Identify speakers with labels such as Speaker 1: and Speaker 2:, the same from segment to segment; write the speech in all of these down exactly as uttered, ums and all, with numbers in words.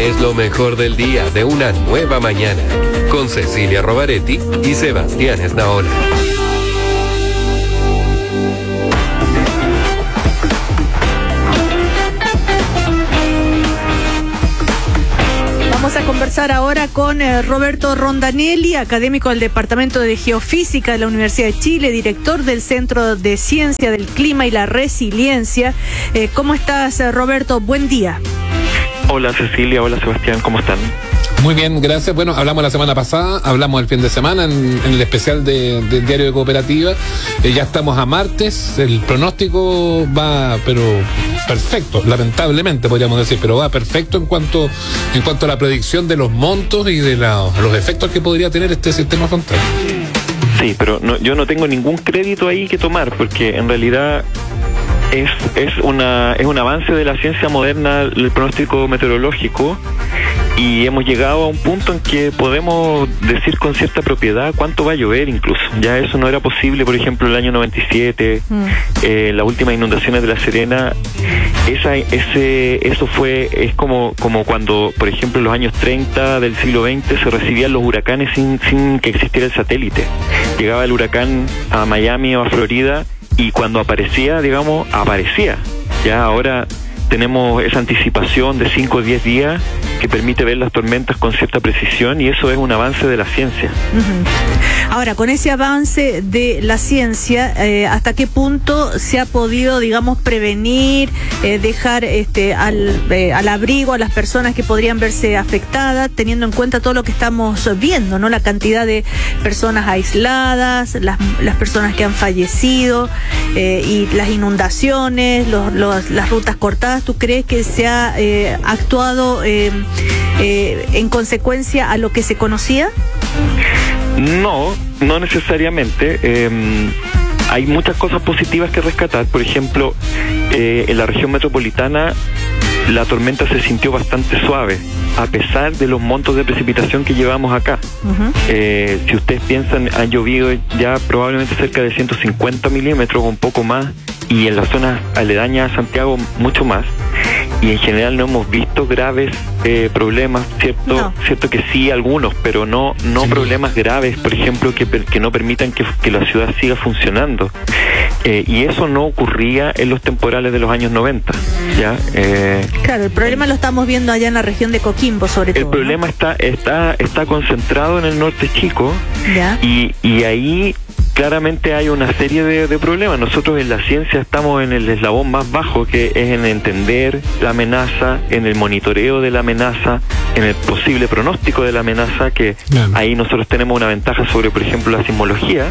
Speaker 1: es lo mejor del día de una nueva mañana, con Cecilia Rovaretti y Sebastián Esnaola.
Speaker 2: Vamos a conversar ahora con eh, Roberto Rondanelli, académico del Departamento de Geofísica de la Universidad de Chile, director del Centro de Ciencia del Clima y la Resiliencia. Eh, ¿Cómo estás, eh, Roberto? Buen día.
Speaker 3: Hola Cecilia, hola Sebastián, ¿cómo están?
Speaker 4: Muy bien, gracias. Bueno, hablamos la semana pasada, hablamos el fin de semana en, en el especial de, del Diario de Cooperativa. Eh, ya estamos a martes, el pronóstico va, pero perfecto, lamentablemente podríamos decir, pero va perfecto en cuanto en cuanto a la predicción de los montos y de la, los efectos que podría tener este sistema frontal.
Speaker 3: Sí, pero no, yo no tengo ningún crédito ahí que tomar, porque en realidad es es una es un avance de la ciencia moderna el pronóstico meteorológico. Y hemos llegado a un punto en que podemos decir con cierta propiedad cuánto va a llover incluso. Ya eso no era posible, por ejemplo, el año noventa y siete, mm. eh, las últimas inundaciones de La Serena. Esa, ese, eso fue, es como, como cuando, por ejemplo, en los años treinta del siglo veinte se recibían los huracanes sin, sin que existiera el satélite. Llegaba el huracán a Miami o a Florida y cuando aparecía, digamos, aparecía. Ya ahora tenemos esa anticipación de cinco o diez días que permite ver las tormentas con cierta precisión y eso es un avance de la ciencia.
Speaker 2: Uh-huh. Ahora, con ese avance de la ciencia, eh, ¿hasta qué punto se ha podido, digamos, prevenir, eh, dejar este al, eh, al abrigo a las personas que podrían verse afectadas, teniendo en cuenta todo lo que estamos viendo, ¿no? La cantidad de personas aisladas, las, las personas que han fallecido eh, y las inundaciones, los, los, las rutas cortadas? ¿Tú crees que se ha eh, actuado eh, eh, en consecuencia a lo que se conocía?
Speaker 3: No, no necesariamente. Eh, hay muchas cosas positivas que rescatar. Por ejemplo, eh, en la región metropolitana la tormenta se sintió bastante suave, a pesar de los montos de precipitación que llevamos acá. Uh-huh. Eh, si ustedes piensan, han llovido ya probablemente cerca de ciento cincuenta milímetros o un poco más, y en las zonas aledañas a Santiago mucho más. Y en general no hemos visto graves eh, problemas, ¿cierto? No. Cierto que sí, algunos, pero no no sí. problemas graves, por ejemplo, que, que no permitan que, que la ciudad siga funcionando. Eh, y eso no ocurría en los temporales de los años noventa, ¿ya? Eh,
Speaker 2: claro, el problema lo estamos viendo allá en la región de Coquimbo, sobre todo.
Speaker 3: El problema, ¿no? está está está concentrado en el norte chico,
Speaker 2: ¿ya?
Speaker 3: Y, y ahí claramente hay una serie de, de problemas. Nosotros en la ciencia estamos en el eslabón más bajo, que es en entender la amenaza, en el monitoreo de la amenaza, en el posible pronóstico de la amenaza, que Bien. ahí nosotros tenemos una ventaja sobre, por ejemplo, la sismología.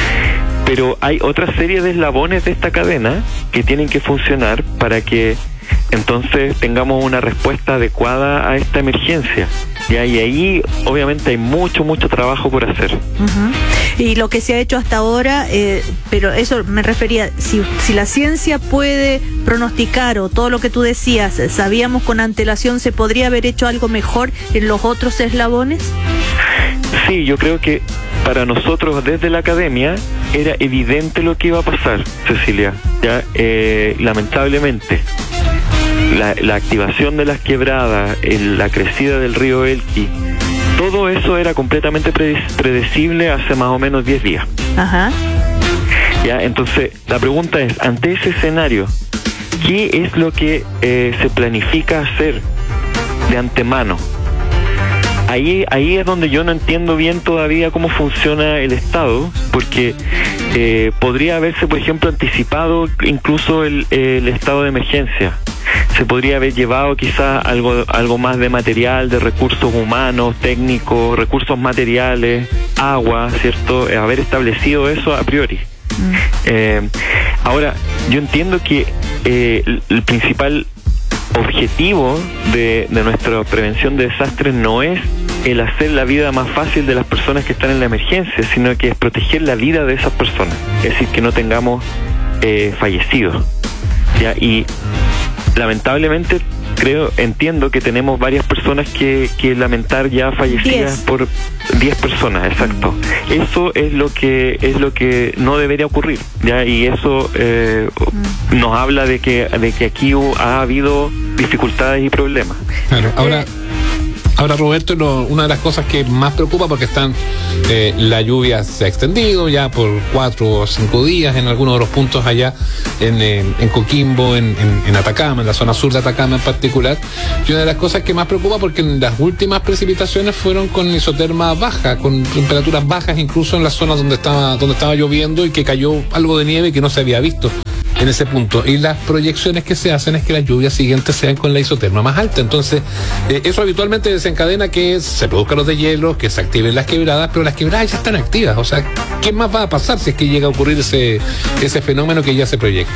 Speaker 3: Pero hay otra serie de eslabones de esta cadena que tienen que funcionar para que entonces tengamos una respuesta adecuada a esta emergencia. Ya, y ahí obviamente hay mucho, mucho trabajo por hacer.
Speaker 2: Uh-huh. Y lo que se ha hecho hasta ahora, eh, pero eso me refería, si, si la ciencia puede pronosticar, o todo lo que tú decías, sabíamos con antelación, ¿se podría haber hecho algo mejor en los otros eslabones?
Speaker 3: Sí, yo creo que para nosotros desde la academia era evidente lo que iba a pasar, Cecilia, ya eh, lamentablemente. La, la activación de las quebradas, el, la crecida del río Elqui, todo eso era completamente predecible hace más o menos diez días.
Speaker 2: Ajá.
Speaker 3: Ya, entonces, la pregunta es, ante ese escenario, ¿qué es lo que eh, se planifica hacer de antemano? Ahí, ahí es donde yo no entiendo bien todavía cómo funciona el Estado, porque eh, podría haberse, por ejemplo, anticipado incluso el, el estado de emergencia. Se podría haber llevado quizás algo, algo más de material, de recursos humanos, técnicos, recursos materiales, agua, ¿cierto? Haber establecido eso a priori. Mm. Eh, ahora, yo entiendo que eh, el, el principal objetivo de, de nuestra prevención de desastres no es el hacer la vida más fácil de las personas que están en la emergencia, sino que es proteger la vida de esas personas, es decir, que no tengamos eh, fallecidos, ¿ya? Y lamentablemente creo, entiendo que tenemos varias personas que, que lamentar ya fallecidas diez. Por diez personas, exacto. Mm. Eso es lo que es lo que no debería ocurrir, ya, y eso eh, mm. nos habla de que de que aquí ha habido dificultades y problemas.
Speaker 4: Claro, ahora Ahora, Roberto, lo, una de las cosas que más preocupa, porque están eh, la lluvia se ha extendido ya por cuatro o cinco días en algunos de los puntos allá en, en, en Coquimbo, en, en, en Atacama, en la zona sur de Atacama en particular. Y una de las cosas que más preocupa, porque en las últimas precipitaciones fueron con isoterma baja, con temperaturas bajas, incluso en las zonas donde estaba, donde estaba lloviendo y que cayó algo de nieve que no se había visto en ese punto. Y las proyecciones que se hacen es que las lluvias siguientes sean con la isoterma más alta. Entonces, eh, eso habitualmente desencadena que se produzcan los deshielos, que se activen las quebradas, pero las quebradas ya están activas. O sea, ¿qué más va a pasar si es que llega a ocurrir ese, ese fenómeno que ya se proyecta?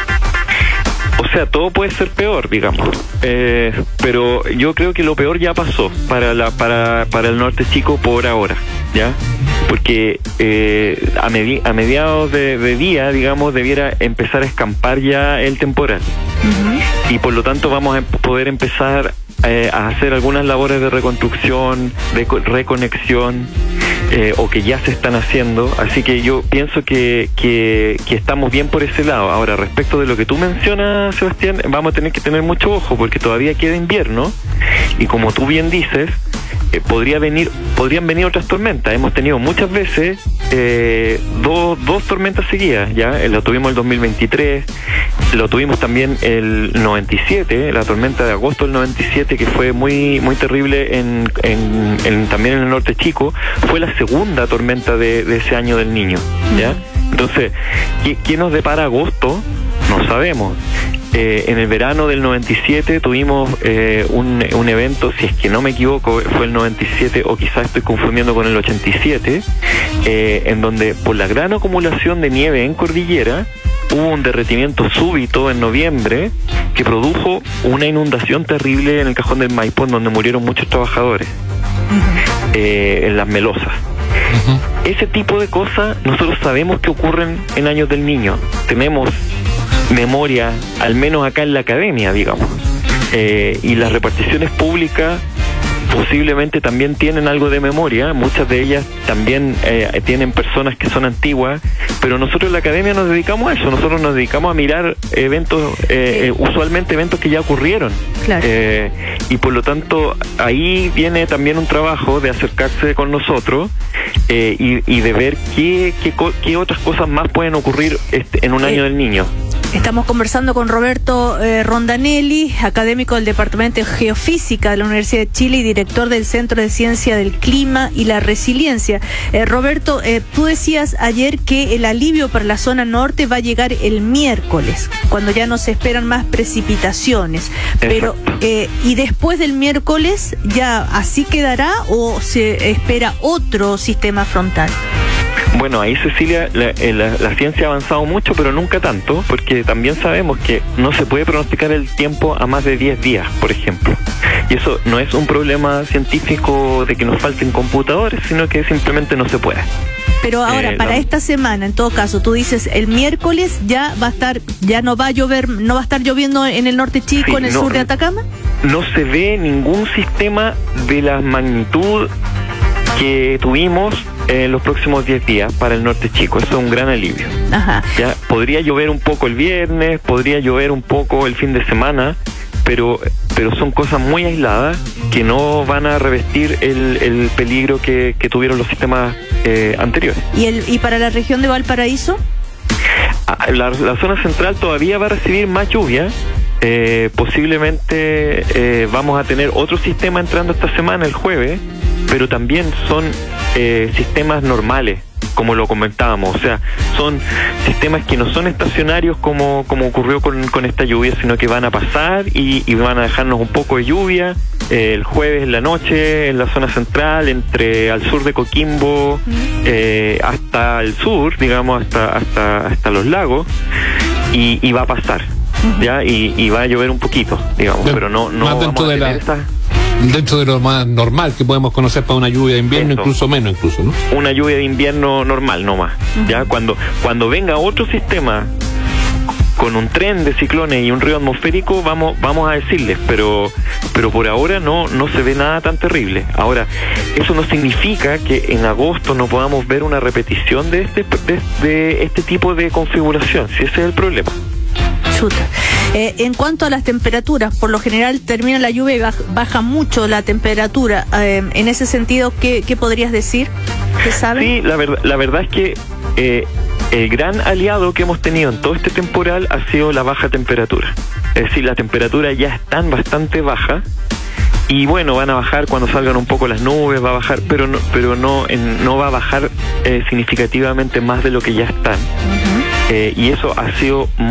Speaker 3: O sea, todo puede ser peor, digamos. Eh, pero yo creo que lo peor ya pasó para la para para el norte chico por ahora, ¿ya? Porque eh, a, medi- a mediados de, de día, digamos, debiera empezar a escampar ya el temporal. Uh-huh. Y por lo tanto vamos a poder empezar eh, a hacer algunas labores de reconstrucción, de co- reconexión, eh, o que ya se están haciendo. Así que yo pienso que, que, que estamos bien por ese lado. Ahora, respecto de lo que tú mencionas, Sebastián, vamos a tener que tener mucho ojo, porque todavía queda invierno, y como tú bien dices, eh, podría venir, podrían venir otras tormentas. Hemos tenido muchas veces eh, dos, dos tormentas seguidas, ya, eh, lo tuvimos el dos mil veintitrés, lo tuvimos también el noventa y siete, la tormenta de agosto del noventa y siete, que fue muy muy terrible en, en, en también en el norte chico. Fue la segunda tormenta de, de ese año del Niño, ¿ya? Entonces, ¿qué, qué nos depara agosto? No sabemos. Eh, en el verano del noventa y siete tuvimos eh, un, un evento, si es que no me equivoco, fue el noventa y siete, o quizás estoy confundiendo con el ochenta y siete, eh, en donde por la gran acumulación de nieve en cordillera hubo un derretimiento súbito en noviembre que produjo una inundación terrible en el Cajón del Maipo, donde murieron muchos trabajadores, eh, en Las Melosas. Uh-huh. Ese tipo de cosas nosotros sabemos que ocurren en años del Niño. Tenemos memoria, al menos acá en la academia, digamos, eh, y las reparticiones públicas posiblemente también tienen algo de memoria. Muchas de ellas también eh, tienen personas que son antiguas, pero nosotros en la academia nos dedicamos a eso. Nosotros nos dedicamos a mirar eventos, eh, eh, usualmente eventos que ya ocurrieron. Claro. Eh, y por lo tanto ahí viene también un trabajo de acercarse con nosotros eh, y, y de ver qué, qué, qué otras cosas más pueden ocurrir este, en un sí. año del Niño.
Speaker 2: Estamos conversando con Roberto eh, Rondanelli, académico del Departamento de Geofísica de la Universidad de Chile y director del Centro de Ciencia del Clima y la Resiliencia. Eh, Roberto, eh, tú decías ayer que el alivio para la zona norte va a llegar el miércoles, cuando ya no se esperan más precipitaciones. Pero eh, ¿y después del miércoles ya así quedará o se espera otro sistema frontal?
Speaker 3: Bueno, ahí, Cecilia, la, la, la ciencia ha avanzado mucho, pero nunca tanto, porque también sabemos que no se puede pronosticar el tiempo a más de diez días, por ejemplo. Y eso no es un problema científico de que nos falten computadores, sino que simplemente no se puede.
Speaker 2: Pero ahora, eh, para no. esta semana, en todo caso, tú dices, el miércoles ya va a estar, ya no va a llover, no va a estar lloviendo en el norte chico, sí, en el no, sur de Atacama.
Speaker 3: No se ve ningún sistema de la magnitud que tuvimos en los próximos diez días para el norte chico. Eso es un gran alivio. Ajá. Ya podría llover un poco el viernes, podría llover un poco el fin de semana, pero pero son cosas muy aisladas que no van a revestir el, el peligro que, que tuvieron los sistemas eh, anteriores.
Speaker 2: ¿Y el y para la región de Valparaíso?
Speaker 3: La, la zona central todavía va a recibir más lluvia. Eh, posiblemente eh, vamos a tener otro sistema entrando esta semana, el jueves, pero también son eh, sistemas normales, como lo comentábamos. O sea, son sistemas que no son estacionarios como, como ocurrió con, con esta lluvia, sino que van a pasar y, y van a dejarnos un poco de lluvia eh, el jueves en la noche en la zona central, entre al sur de Coquimbo eh, hasta el sur, digamos, hasta hasta hasta los lagos, y, y va a pasar. Ya, y, y va a llover un poquito, digamos, de, pero no, no
Speaker 4: más dentro
Speaker 3: vamos a
Speaker 4: de la,
Speaker 3: esa...
Speaker 4: dentro de lo más normal que podemos conocer para una lluvia de invierno. Eso. Incluso menos, incluso, ¿no?
Speaker 3: Una lluvia de invierno normal, no más. Uh-huh. Ya, cuando, cuando venga otro sistema con un tren de ciclones y un río atmosférico, vamos, vamos a decirles, pero, pero por ahora no, no se ve nada tan terrible. Ahora, eso no significa que en agosto no podamos ver una repetición de este, de, de este tipo de configuración, si ese es el problema.
Speaker 2: Chuta. Eh, en cuanto a las temperaturas, por lo general termina la lluvia y baja, baja mucho la temperatura. Eh, en ese sentido, ¿qué, qué podrías decir? ¿Qué saben?
Speaker 3: Sí, la verdad, la verdad es que eh, el gran aliado que hemos tenido en todo este temporal ha sido la baja temperatura. Es decir, la temperatura ya están bastante baja. Y bueno, van a bajar cuando salgan un poco las nubes, va a bajar, pero no, pero no, en, no va a bajar eh, significativamente más de lo que ya están. Uh-huh. eh, y eso ha sido